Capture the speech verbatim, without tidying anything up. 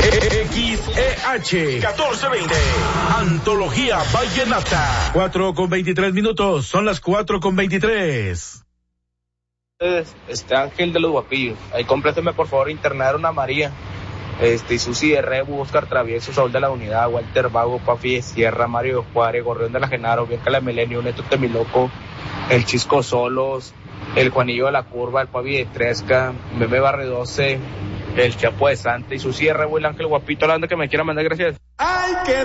X E H catorce veinte. Antología Vallenata. cuatro con veintitrés minutos. Son las cuatro con veintitrés. Este Ángel de los Guapillos. Ahí compléteme por favor internar una María. Este, Susi de Rebu, Oscar Travieso, Saúl de la Unidad, Walter Vago, Pafi de Sierra, Mario Juárez, Gorrión de la Genaro, Bianca la Milenio, Neto Temiloco, el Chisco Solos, el Juanillo de la Curva, el Pavi de Tresca, Meme Barre doce, el Chapo de Santa y Susi de Rebu, el Ángel Guapito, la banda que me quiera mandar, gracias. ¡Ay, qué